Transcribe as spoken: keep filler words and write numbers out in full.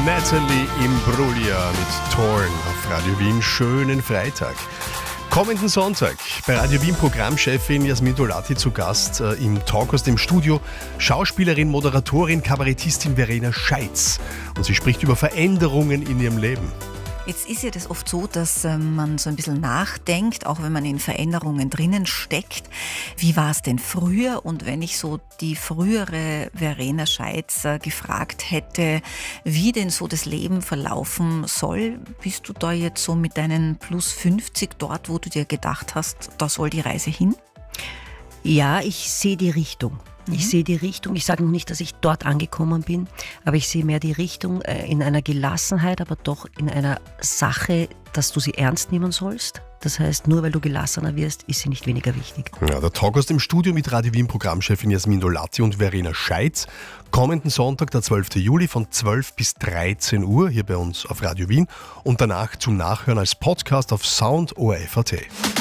Natalie Imbruglia mit Torn auf Radio Wien. Schönen Freitag. Kommenden Sonntag bei Radio Wien Programmchefin Jasmin Dolati zu Gast äh, im Talk aus dem Studio. Schauspielerin, Moderatorin, Kabarettistin Verena Scheitz. Und sie spricht über Veränderungen in ihrem Leben. Jetzt ist ja das oft so, dass ähm, man so ein bisschen nachdenkt, auch wenn man in Veränderungen drinnen steckt. Wie war es denn früher? Und wenn ich so die frühere Verena Scheitz äh, gefragt hätte, wie denn so das Leben verlaufen soll, bist du da jetzt so mit deinen plus fünfzig dort, wo du dir gedacht hast, da soll die Reise hin? Ja, ich sehe die Richtung. Ich sehe die Richtung, ich sage noch nicht, dass ich dort angekommen bin, aber ich sehe mehr die Richtung äh, in einer Gelassenheit, aber doch in einer Sache, dass du sie ernst nehmen sollst. Das heißt, nur weil du gelassener wirst, ist sie nicht weniger wichtig. Ja, der Talk aus dem Studio mit Radio Wien Programmchefin Jasmin Dolati und Verena Scheitz. Kommenden Sonntag, der zwölften Juli von zwölf bis dreizehn Uhr hier bei uns auf Radio Wien und danach zum Nachhören als Podcast auf Sound O R F Punkt A T.